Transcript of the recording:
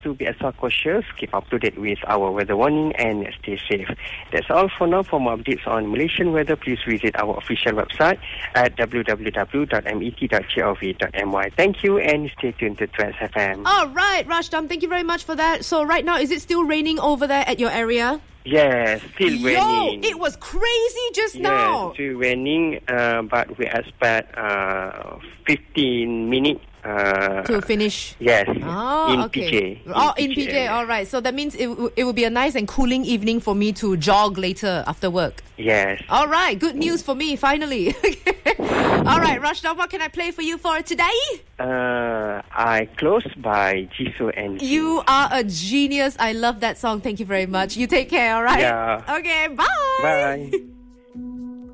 to be extra cautious, keep up to date with our weather warning and stay safe. That's all for now. For more updates on Malaysian weather, please visit our official website at www.met.gov.my. Thank you and stay tuned to Trans FM. All right, Rashdam, thank you very much for that. So right now, is it still raining over there at your area? Yes, still raining. It was crazy just now. Yes, still raining, but we expect 15 minutes to finish. Yes. In PJ. In PJ. All right. So that means it will be a nice and cooling evening for me to jog later after work. Yes. All right. Good news for me, finally. All right, Rashdam, what can I play for you for today? I Close by Jisoo and Jin. You are a genius. I love that song. Thank you very much. You take care, all right? Yeah. Okay, bye. Bye.